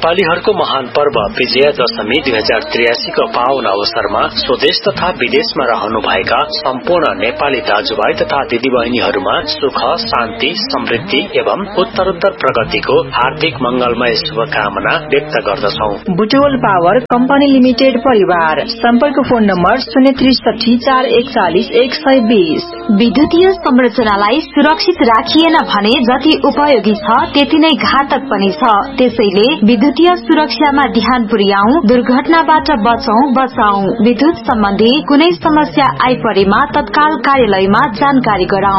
नेपालीहरूको महान पर्व विजयादशमी 2083 को पावन अवसरमा स्वदेश तथा विदेशमा रहनुभएका सम्पूर्ण नेपाली दाजुभाइ तथा दिदीबहिनीहरूमा सुख शान्ति समृद्धि एवं उत्तरोत्तर प्रगतिको हार्दिक मंगलमय शुभकामना व्यक्त गर्दछौ। बुटवल पावर कम्पनी लिमिटेड परिवार सम्पर्क फोन नम्बर 063 441 120। विद्युतीय संरचनालाई सुरक्षित राखिएन भने जति उपयोगी छ त्यति नै घातक पनि छ। त्यसैले विद्युतीय सुरक्षामा ध्यान पुर्याऊ, दुर्घटनाबाट बचाऊ। विद्युत सम्बन्धी कुनै समस्या आइपरेमा तत्काल कार्यालयमा जानकारी गराऊ।